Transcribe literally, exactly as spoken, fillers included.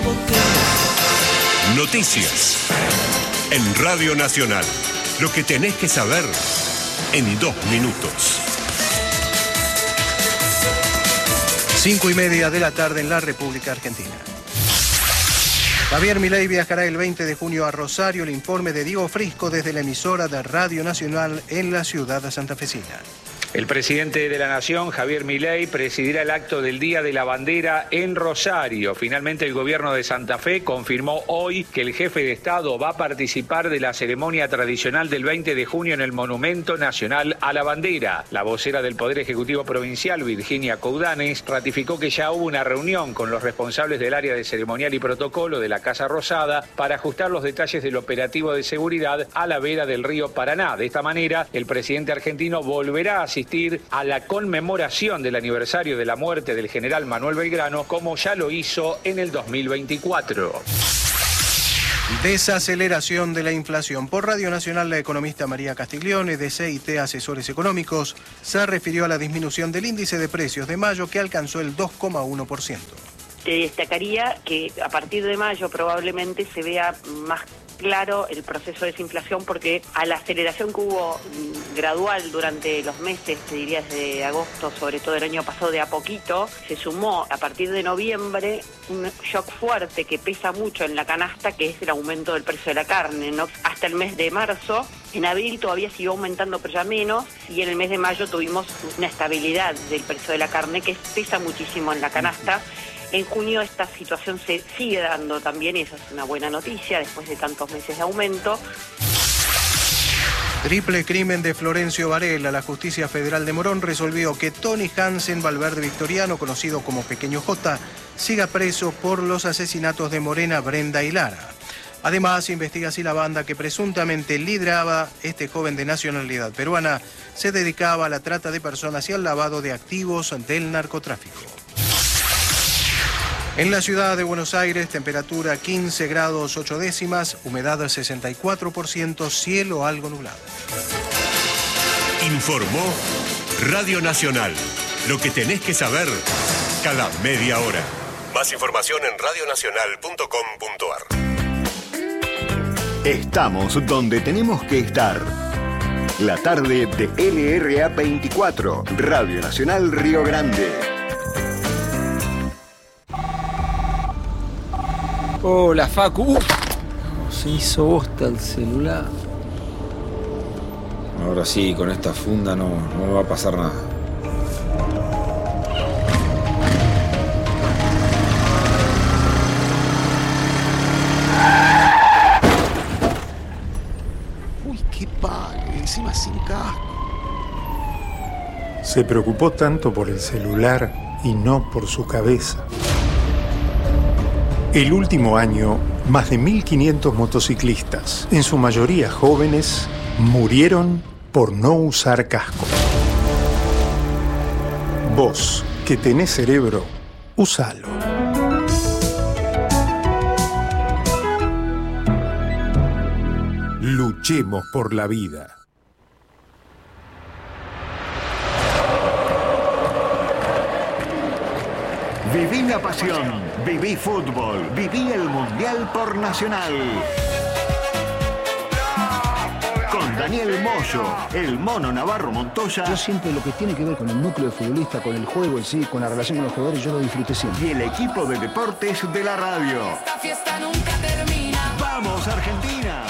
Noticias en Radio Nacional. Lo que tenés que saber en dos minutos. Cinco y media de la tarde en la República Argentina. Javier Milei viajará el veinte de junio a Rosario. El informe de Diego Frisco desde la emisora de Radio Nacional en la ciudad santafesina. El presidente de la Nación, Javier Milei, presidirá el acto del Día de la Bandera en Rosario. Finalmente, el gobierno de Santa Fe confirmó hoy que el jefe de Estado va a participar de la ceremonia tradicional del veinte de junio en el Monumento Nacional a la Bandera. La vocera del Poder Ejecutivo Provincial, Virginia Coudanes, ratificó que ya hubo una reunión con los responsables del área de ceremonial y protocolo de la Casa Rosada para ajustar los detalles del operativo de seguridad a la vera del río Paraná. De esta manera, el presidente argentino volverá a asistir a la conmemoración del aniversario de la muerte del general Manuel Belgrano, como ya lo hizo en el dos mil veinticuatro. Desaceleración de la inflación. Por Radio Nacional, la economista María Castiglione, de C I T Asesores Económicos, se refirió a la disminución del índice de precios de mayo, que alcanzó el dos coma uno por ciento. Te destacaría que a partir de mayo probablemente se vea más claro el proceso de desinflación, porque a la aceleración que hubo gradual durante los meses, te diría desde agosto, sobre todo el año pasado, de a poquito, se sumó a partir de noviembre un shock fuerte que pesa mucho en la canasta, que es el aumento del precio de la carne, ¿no? Hasta el mes de marzo. En abril todavía siguió aumentando, pero ya menos, y en el mes de mayo tuvimos una estabilidad del precio de la carne que pesa muchísimo en la canasta. En junio esta situación se sigue dando también, y esa es una buena noticia después de tantos meses de aumento. Triple crimen de Florencio Varela. La Justicia Federal de Morón resolvió que Tony Hansen Valverde Victoriano, conocido como Pequeño J, siga preso por los asesinatos de Morena, Brenda y Lara. Además, investiga si la banda que presuntamente lideraba este joven de nacionalidad peruana se dedicaba a la trata de personas y al lavado de activos del narcotráfico. En la ciudad de Buenos Aires, temperatura quince grados ocho décimas, humedad sesenta y cuatro por ciento, cielo algo nublado. Informó Radio Nacional. Lo que tenés que saber cada media hora. Más información en radio nacional punto com punto ar. Estamos donde tenemos que estar. La tarde de L R A veinticuatro, Radio Nacional Río Grande. Hola, Facu. Uh, se hizo bosta el celular. Ahora sí, con esta funda no, no me va a pasar nada. Uy, qué pague, encima sin casco. Se preocupó tanto por el celular y no por su cabeza. El último año, más de mil quinientos motociclistas, en su mayoría jóvenes, murieron por no usar casco. Vos, que tenés cerebro, usalo. Luchemos por la vida. Viví la pasión, viví fútbol, viví el Mundial por Nacional. Con Daniel Moyo, el Mono Navarro Montoya. Yo siempre lo que tiene que ver con el núcleo de futbolista, con el juego en sí, con la relación con los jugadores, yo lo disfruté siempre. Y el equipo de deportes de la radio. Esta fiesta nunca termina. ¡Vamos, Argentina!